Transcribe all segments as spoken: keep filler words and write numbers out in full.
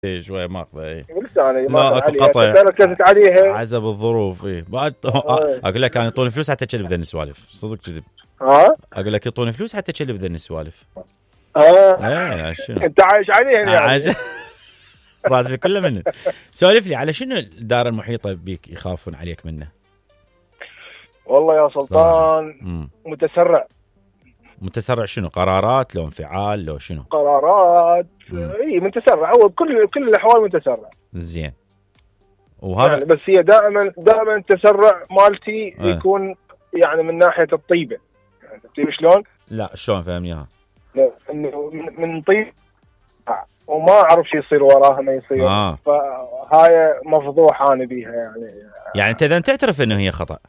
ايه شويه ماخذه ايه لسه انا لا ما اكو قطع ركزت عليها حسب الظروف. ايه بعد اقول لك كانوا يعطوني فلوس حتى اكلف ذن السوالف صدق كذب. ها اقول لك يعطوني فلوس حتى اكلف ذن السوالف. اه ايه شنو انت عايش عليها يعني عايش راتبي كله منه. سولف لي على شنو الدار المحيطه بيك يخافون عليك منه؟ والله يا سلطان متسرع. متسرع شنو؟ قرارات لو انفعال لو شنو؟ قرارات اي متسرع. هو بكل كل الاحوال متسرع. زين وهذا يعني بس هي دائما دائما التسرع مالتي اه. يكون يعني من ناحيه الطيبه. يعني الطيبه شلون؟ لا شلون فهمنيها؟ انه من طيب وما اعرف شو يصير وراها ما يصير. آه. فهاي مفضوح انا بيها يعني. يعني انت اذا تعترف انه هي خطا؟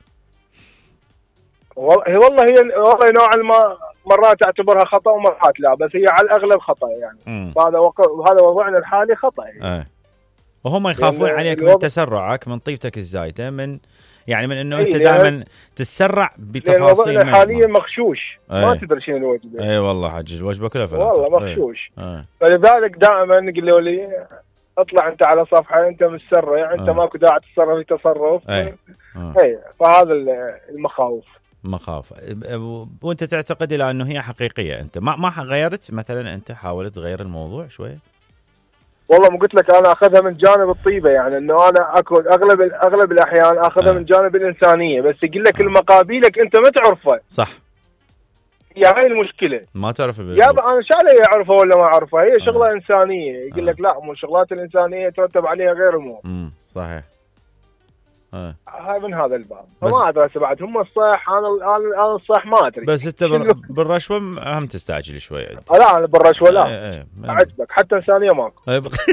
والله والله هي والله نوعا ما مرات اعتبرها خطا ومرات لا، بس هي على الاغلب خطا يعني. هذا وق... هذا وضعنا الحالي خطا يعني. اه. وهم يخافون يعني عليك من تسرعك من طيبتك الزايده من يعني من انه انت دائما تتسرع بتفاصيل. وضعنا حاليا مخشوش. أيه. ما تدري شنو الوجبه. اي أيه والله حج الوجبه كلها فلاتة. والله مخشوش. أيه. فلذلك دائما قالوا لي اطلع انت على صفحه انت متسرع يعني. انت أيه. ماكو داعي تتصرف في تصرف. اي اي فهذا المخاوف. مخاوف. وانت تعتقد الى انه هي حقيقيه؟ انت ما ما غيرت مثلا؟ انت حاولت تغير الموضوع شويه؟ والله ما قلت لك انا اخذها من جانب الطيبه يعني. انه انا اكو اغلب اغلب الاحيان اخذها آه. من جانب الانسانيه. بس يقول لك آه. المقابيلك انت ما تعرفه. صح. هي هاي المشكله. ما تعرف يا انا شالي اعرفها ولا ما اعرفها. هي شغله آه. انسانيه. يقول لك آه. لا مو الشغلات الانسانيه ترتب عليها غير امور. امم صحيح. اه هاي من هذا الباب. فما ادري بعد هم الصح. انا انا انا الصح ما ادري. بس انت بر... بالرشوه هم تستعجل شوي انت. لا انا بالرشوه لا. ايه ايه اعجبك حتى انسانيه ماكو.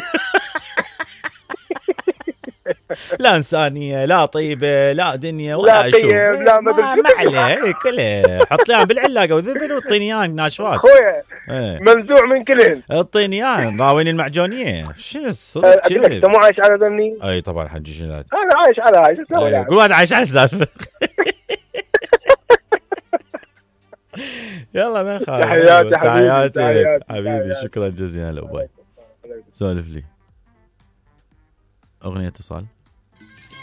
لا انسانيه لا طيبه لا دنيا ولا لا طيب لا ما ادري ما عليه كله. حط لي بالعلاقه وذبن والطينيان ناشفات اخويا منزوع من كلهن. الطينيان راوين المعجونيه شنو الصدق كذا. انت مو عايش على ذني؟ اي طبعا حجي شنو انا عايش على هاي. شو اسوي؟ كل واحد عايش على السالفه. يلا ما خالف. تحياتي حبيبي. تحياتي حبيبي. شكرا جزيلا ابوي. سولف لي اغنيه اتصال.